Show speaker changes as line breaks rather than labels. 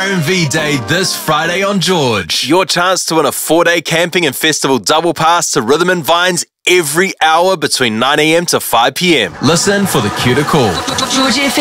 R&V Day this Friday on George.
Your chance to win a 4-day camping and festival double pass to Rhythm and Vines every hour between 9 a.m. to 5 p.m.
Listen for the cue to call.
George FM.